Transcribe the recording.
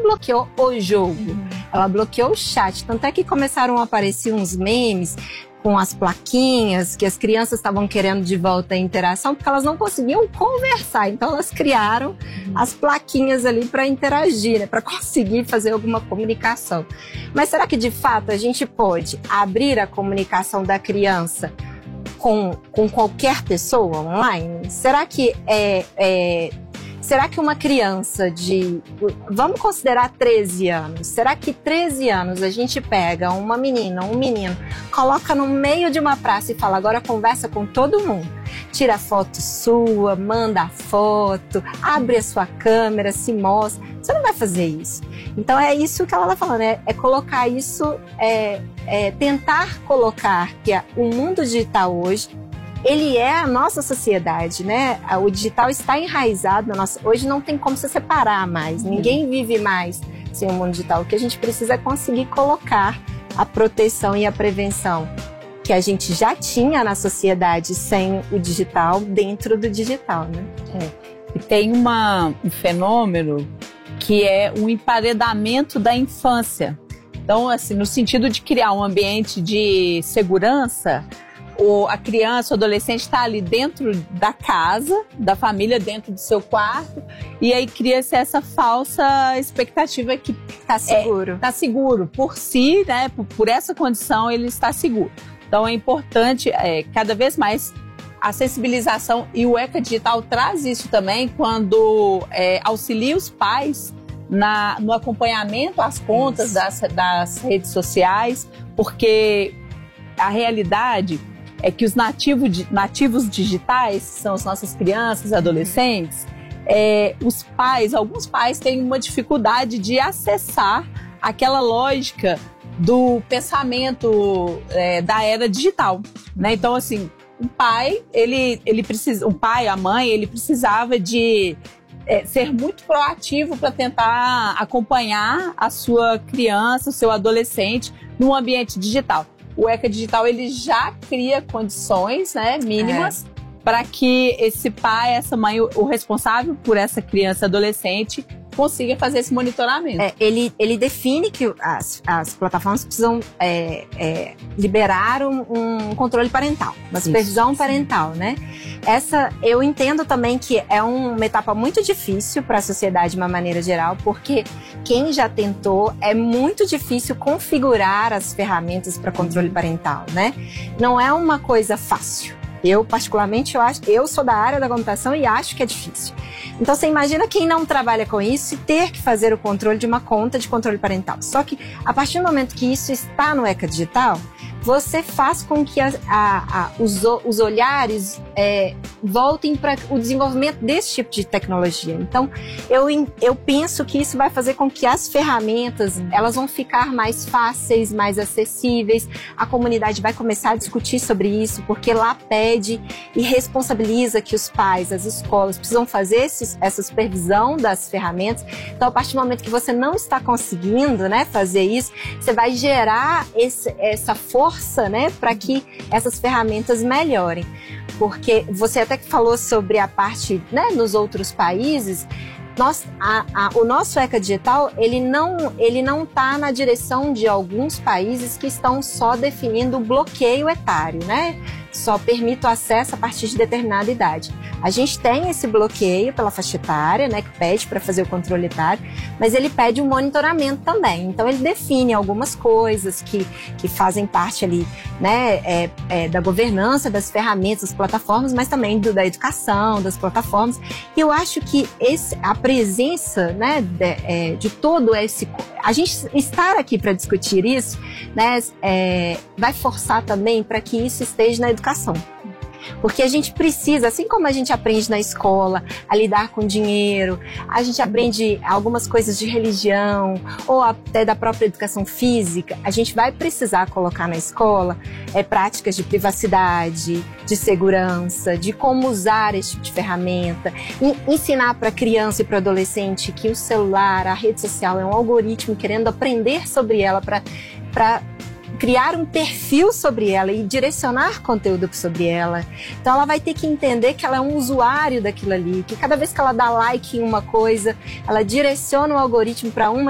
bloqueou o jogo, ela bloqueou o chat. Tanto é que começaram a aparecer uns memes com as plaquinhas, que as crianças estavam querendo de volta a interação, porque elas não conseguiam conversar. Então elas criaram as plaquinhas ali para interagir, né, para conseguir fazer alguma comunicação. Mas será que de fato a gente pode abrir a comunicação da criança com qualquer pessoa online? Será que será que uma criança vamos considerar 13 anos, será que 13 anos a gente pega uma menina, um menino, coloca no meio de uma praça e fala, agora conversa com todo mundo, tira foto sua, manda a foto, abre a sua câmera, se mostra? Você não vai fazer isso. Então é isso que ela está falando, é colocar isso, tentar colocar que o mundo digital hoje, ele é a nossa sociedade, né? O digital está enraizado na nossa... Hoje não tem como se separar mais. Ninguém vive mais sem o mundo digital. O que a gente precisa é conseguir colocar a proteção e a prevenção que a gente já tinha na sociedade sem o digital dentro do digital, né? E tem um fenômeno que é o emparedamento da infância. Então, assim, no sentido de criar um ambiente de segurança, a criança, o adolescente está ali dentro da casa, da família, dentro do seu quarto, e aí cria-se essa falsa expectativa que está seguro. Está seguro por si, né? Por essa condição ele está seguro. Então é importante cada vez mais a sensibilização, e o ECA Digital traz isso também quando auxilia os pais no acompanhamento às contas das redes sociais, porque a realidade é que os nativos digitais, são as nossas crianças, adolescentes, alguns pais têm uma dificuldade de acessar aquela lógica do pensamento da era digital, né? Então, assim, o pai, a mãe, ele precisava de ser muito proativo para tentar acompanhar a sua criança, o seu adolescente no ambiente digital. O ECA Digital, ele já cria condições, né, mínimas para que esse pai, essa mãe, o responsável por essa criança adolescente, consiga fazer esse monitoramento. Ele define que as plataformas precisam liberar um controle parental, uma supervisão parental, né? Eu entendo também que é uma etapa muito difícil para a sociedade de uma maneira geral, porque quem já tentou, é muito difícil configurar as ferramentas para controle parental, né? Não é uma coisa fácil. Eu, particularmente, eu sou da área da computação e acho que é difícil. Então, você imagina quem não trabalha com isso e ter que fazer o controle de uma conta de controle parental. Só que, a partir do momento que isso está no ECA Digital, você faz com que os olhares voltem para o desenvolvimento desse tipo de tecnologia. Então, eu penso que isso vai fazer com que as ferramentas, elas vão ficar mais fáceis, mais acessíveis. A comunidade vai começar a discutir sobre isso, porque lá pede e responsabiliza que os pais, as escolas, precisam fazer essa supervisão das ferramentas. Então, a partir do momento que você não está conseguindo, né, fazer isso, você vai gerar essa força, né, para que essas ferramentas melhorem. Porque você até que falou sobre a parte, né, nos outros países, o nosso ECA Digital, ele não está na direção de alguns países que estão só definindo o bloqueio etário, né? Só permite o acesso a partir de determinada idade. A gente tem esse bloqueio pela faixa etária, né, que pede para fazer o controle etário, mas ele pede um monitoramento também. Então, ele define algumas coisas que fazem parte ali, né, da governança das ferramentas, das plataformas, mas também da educação, das plataformas. E eu acho que a presença, né, de todo esse... A gente estar aqui para discutir isso, né, vai forçar também para que isso esteja na educação. Porque a gente precisa, assim como a gente aprende na escola a lidar com dinheiro, a gente aprende algumas coisas de religião ou até da própria educação física, a gente vai precisar colocar na escola práticas de privacidade, de segurança, de como usar esse tipo de ferramenta, ensinar para a criança e para o adolescente que o celular, a rede social é um algoritmo querendo aprender sobre ela para criar um perfil sobre ela e direcionar conteúdo sobre ela. Então ela vai ter que entender que ela é um usuário daquilo ali, que cada vez que ela dá like em uma coisa, ela direciona o algoritmo para uma